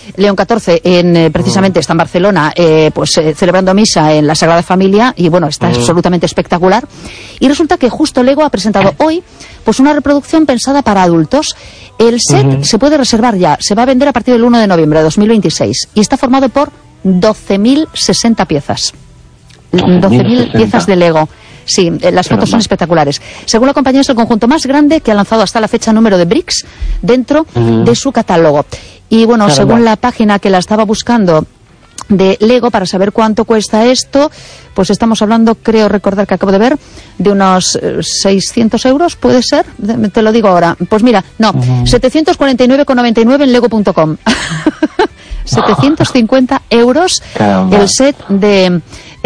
León XIV precisamente está en Barcelona, celebrando misa en la Sagrada Familia, y bueno, está absolutamente espectacular. Y resulta que justo Lego ha presentado hoy pues una reproducción pensada para adultos. El set se puede reservar ya, se va a vender a partir del 1 de noviembre de 2026 y está formado por 12.060 piezas. 12.000 piezas de Lego. Sí, las fotos son espectaculares. Según la compañía, es el conjunto más grande que ha lanzado hasta la fecha número de bricks dentro de su catálogo. Y bueno, según la página que la estaba buscando de Lego para saber cuánto cuesta esto, pues estamos hablando, creo recordar que acabo de ver, de unos 600 euros, ¿puede ser? Te lo digo ahora. Pues mira, no, 749,99 en lego.com. 750 euros el set de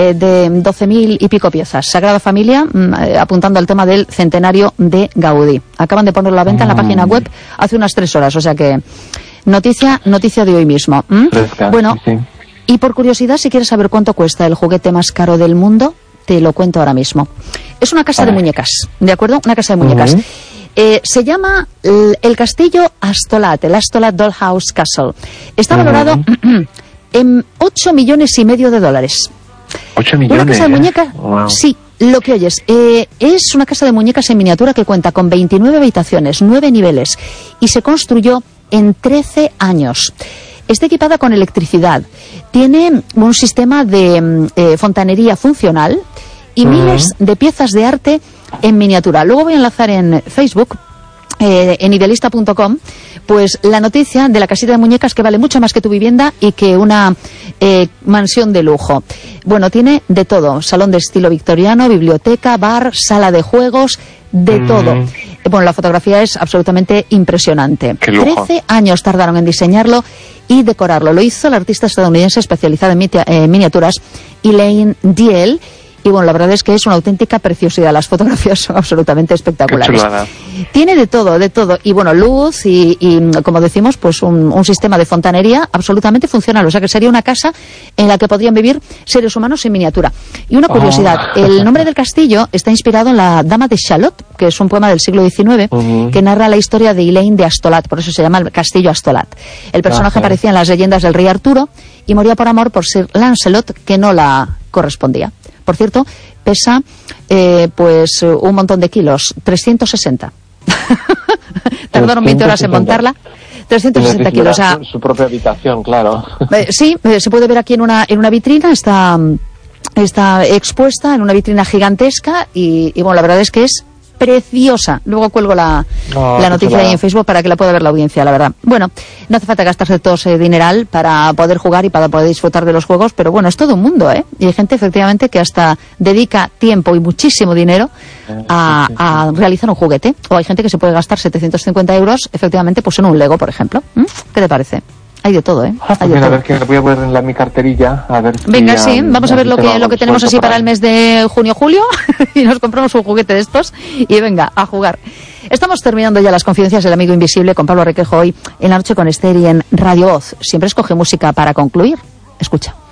12.000 y pico piezas. Sagrada Familia, apuntando al tema del centenario de Gaudí. Acaban de ponerlo a la venta en la página web hace unas 3 horas, o sea que noticia de hoy mismo. Bueno, sí. Y por curiosidad, si quieres saber cuánto cuesta el juguete más caro del mundo, te lo cuento ahora mismo. Es una casa de muñecas, ¿de acuerdo? Una casa de muñecas. Se llama el castillo Astolat, el Astolat Dollhouse Castle. Está valorado en $8,5 millones de dólares. 8 millones. Una casa de muñecas, wow. Sí, lo que oyes. Es una casa de muñecas en miniatura que cuenta con 29 habitaciones, 9 niveles, y se construyó en 13 años. Está equipada con electricidad, tiene un sistema de fontanería funcional y miles de piezas de arte en miniatura. Luego voy a enlazar en Facebook, en idealista.com, pues la noticia de la casita de muñecas que vale mucho más que tu vivienda y que una mansión de lujo. Bueno, tiene de todo: salón de estilo victoriano, biblioteca, bar, sala de juegos, de todo. Bueno, la fotografía es absolutamente impresionante. 13 años tardaron en diseñarlo y decorarlo. Lo hizo la artista estadounidense especializada en miniaturas, Elaine Diel. Y bueno, la verdad es que es una auténtica preciosidad. Las fotografías son absolutamente espectaculares. Tiene de todo, de todo. Y bueno, luz y como decimos, pues un sistema de fontanería absolutamente funcional. O sea que sería una casa en la que podrían vivir seres humanos en miniatura. Y una curiosidad, el nombre del castillo está inspirado en La Dama de Shalott, que es un poema del siglo XIX que narra la historia de Elaine de Astolat. Por eso se llama el castillo Astolat. El personaje aparecía en las leyendas del rey Arturo y moría por amor por Sir Lancelot, que no la correspondía. Por cierto, pesa pues un montón de kilos, 360. Tardaron 20 horas en montarla. 360 kilos. O sea, su propia habitación, claro. Sí, se puede ver aquí en una vitrina, está expuesta en una vitrina gigantesca y bueno, la verdad es que es preciosa. Luego cuelgo la noticia ahí en Facebook para que la pueda ver la audiencia, la verdad. Bueno, no hace falta gastarse todo ese dineral para poder jugar y para poder disfrutar de los juegos, pero bueno, es todo un mundo, ¿eh? Y hay gente efectivamente que hasta dedica tiempo y muchísimo dinero a realizar un juguete. O hay gente que se puede gastar 750 euros efectivamente pues en un Lego, por ejemplo. ¿Qué te parece? Hay de todo, ¿eh? Hay de todo. A ver, que voy a poner en mi carterilla. A ver. Venga, sí, vamos a ver lo que tenemos así para el mes de junio-julio y nos compramos un juguete de estos y venga, a jugar. Estamos terminando ya las confidencias del amigo invisible con Pablo Requejo hoy en La Noche con Esther y en Radio Voz. Siempre escoge música para concluir. Escucha.